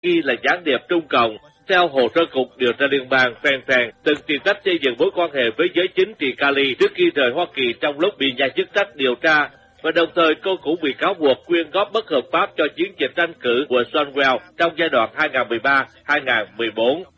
nghi là gián điệp Trung Cộng. Theo hồ sơ Cục Điều tra Liên bang, Feng từng tìm cách xây dựng mối quan hệ với giới chính trị Cali trước khi rời Hoa Kỳ trong lúc bị nhà chức trách điều tra, và đồng thời cô cũng bị cáo buộc quyên góp bất hợp pháp cho chiến dịch tranh cử của Swalwell trong giai đoạn 2013-2014.